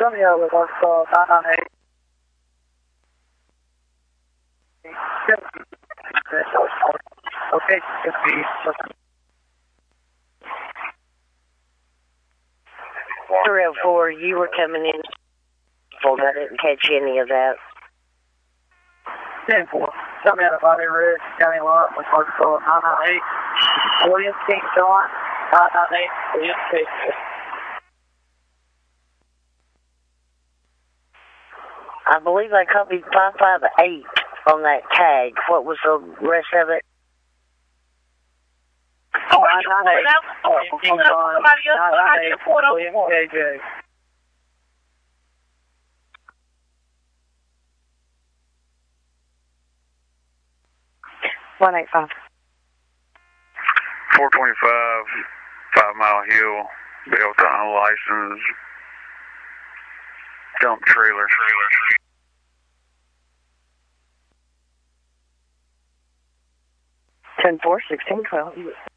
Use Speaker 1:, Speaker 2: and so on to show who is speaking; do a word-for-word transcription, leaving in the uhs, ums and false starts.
Speaker 1: Romeo with Arkansas nine nine eight. Okay, it's be
Speaker 2: three oh four, you were coming in. I didn't catch any of that.
Speaker 1: ten four. Something out of Bobby Red, County Lot with Arkansas nine nine eight. Williams King John nine nine eight. Williams King.
Speaker 2: I believe I copied five five eight on that tag. What was the rest of it?
Speaker 1: Oh, nine nine eight. Oh, King John nine nine eight. Williams K J.
Speaker 2: one eight five.
Speaker 3: four twenty-five, Five Mile Hill, built unlicensed dump trailer.
Speaker 2: ten four, sixteen twelve.